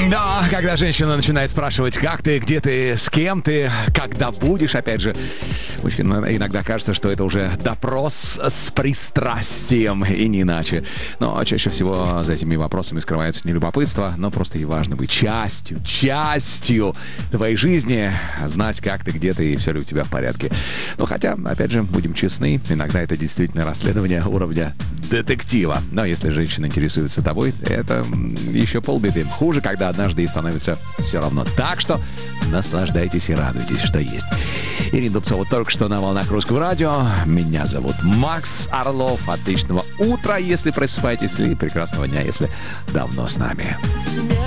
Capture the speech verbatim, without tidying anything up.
Да, когда женщина начинает спрашивать, как ты, где ты, с кем ты, когда будешь, опять же, мужчинам иногда кажется, что это уже допрос с пристрастием и не иначе. Но чаще всего за этими вопросами скрывается не любопытство, но просто и важно быть частью, частью твоей жизни, знать, как ты, где ты и все ли у тебя в порядке. Но хотя, опять же, будем честны, иногда это действительно расследование уровня детектива. Но если женщина интересуется тобой, это еще полбеды. Хуже, когда однажды ей становится все равно. Так что наслаждайтесь и радуйтесь, что есть. Ирина Дубцова только что на волнах Русского радио. Меня зовут Макс Орлов. Отличного утра, если просыпаетесь, и прекрасного дня, если давно с нами.